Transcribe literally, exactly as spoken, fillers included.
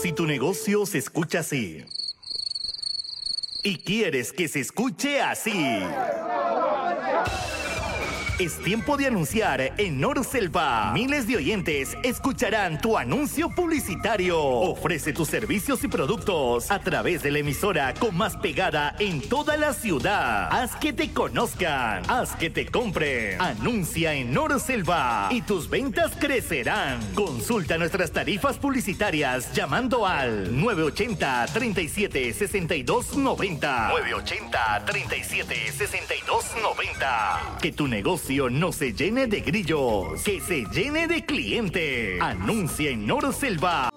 Si tu negocio se escucha así y quieres que se escuche así, es tiempo de anunciar en Norselva. Miles de oyentes escucharán tu anuncio publicitario. Ofrece tus servicios y productos a través de la emisora con más pegada en toda la ciudad. Haz que te conozcan, haz que te compren. Anuncia en Norselva y tus ventas crecerán. Consulta nuestras tarifas publicitarias llamando al nueve ochenta, treinta y siete, sesenta y dos noventa. nueve ochenta, treinta y siete, sesenta y dos noventa. Que tu negocio no se llene de grillos, que se llene de clientes. Anuncia en Norselva.